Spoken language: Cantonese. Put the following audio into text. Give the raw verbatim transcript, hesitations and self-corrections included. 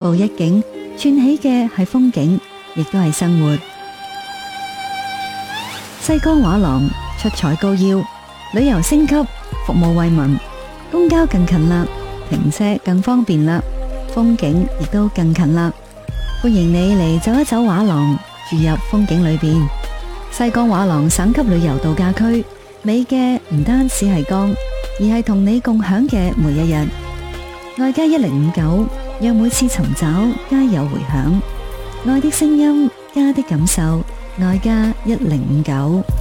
步一景，串起嘅係風景，亦都係生活。西江畫廊出彩高腰，旅遊升級，服務惠民，公交更近啦，停車更方便啦，風景亦都更近啦。歡迎你嚟走一走畫廊，住入風景裏邊。西江畫廊省級旅遊度假區，美嘅唔單止係江，而係同你共享嘅每一日。愛家一零五九，讓每次尋找皆有回響。愛的聲音，家的感受，愛家一零五九。